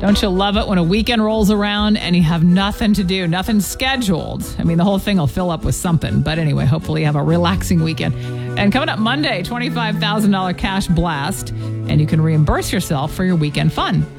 Don't you love it when a weekend rolls around and you have nothing to do, nothing scheduled? I mean, the whole thing will fill up with something. But anyway, hopefully you have a relaxing weekend. And coming up Monday, $25,000 cash blast. And you can reimburse yourself for your weekend fun.